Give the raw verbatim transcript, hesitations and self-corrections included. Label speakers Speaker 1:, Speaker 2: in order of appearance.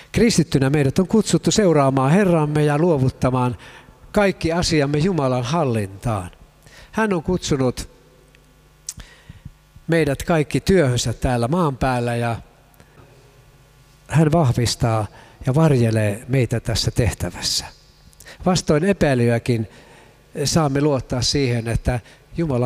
Speaker 1: Kristittynä meidät on kutsuttu seuraamaan Herramme ja luovuttamaan kaikki asiamme Jumalan hallintaan. Hän on kutsunut meidät kaikki työhönsä täällä maan päällä ja hän vahvistaa ja varjelee meitä tässä tehtävässä. Vastoin epäilyäkin saamme luottaa siihen, että Jumala